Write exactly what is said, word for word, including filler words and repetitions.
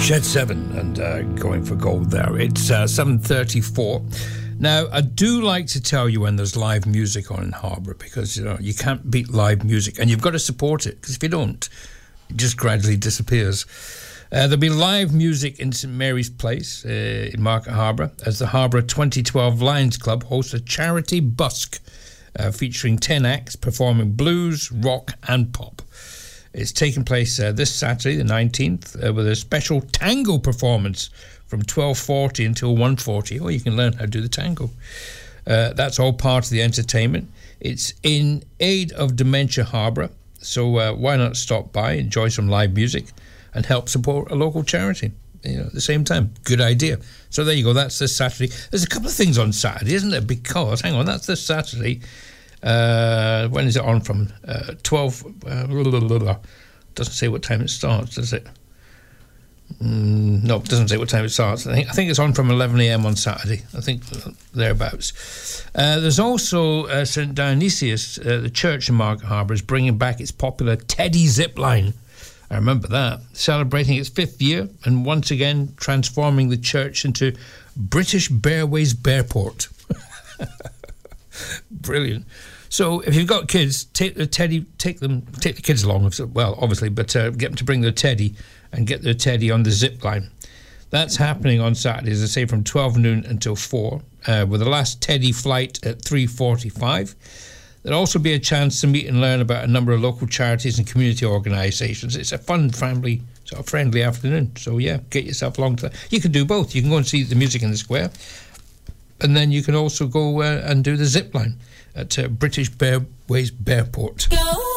Shed seven and uh, going for gold there. It's uh, seven thirty-four. Now, I do like to tell you when there's live music on in Harbour, because, you know, you can't beat live music, and you've got to support it, because if you don't, it just gradually disappears. Uh, there'll be live music in St Mary's Place uh, in Market Harbour, as the Harbour twenty twelve Lions Club hosts a charity busk uh, featuring ten acts performing blues, rock and pop. It's taking place uh, this Saturday, the nineteenth, uh, with a special tango performance from twelve forty until one forty. Oh, you can learn how to do the tango. Uh, that's all part of the entertainment. It's in aid of Dementia Harbour, so uh, why not stop by, enjoy some live music, and help support a local charity, you know, at the same time. Good idea. So there you go, that's this Saturday. There's a couple of things on Saturday, isn't there? Because, hang on, that's this Saturday. Uh, when is it on from? Uh, twelve. Uh, blah, blah, blah, blah. Doesn't say what time it starts, does it? Mm, no, it doesn't say what time it starts. I think I think it's on from eleven a.m. on Saturday. I think thereabouts. Uh, there's also uh, St Dionysius, uh, the church in Market Harbour, is bringing back its popular Teddy zip line. I remember that. Celebrating its fifth year and once again transforming the church into British Bearways Bearport. Brilliant. So if you've got kids, take the teddy, take them, take the kids along. Well, obviously, but uh, get them to bring their teddy and get their teddy on the zip line. That's happening on Saturday, as I say, from twelve noon until four, uh, with the last teddy flight at three forty-five. There'll also be a chance to meet and learn about a number of local charities and community organisations. It's a fun, family, sort of friendly afternoon. So yeah, get yourself along to that. You can do both. You can go and see the music in the square, and then you can also go uh, and do the zip line at uh, British Bearways Bearport. Go.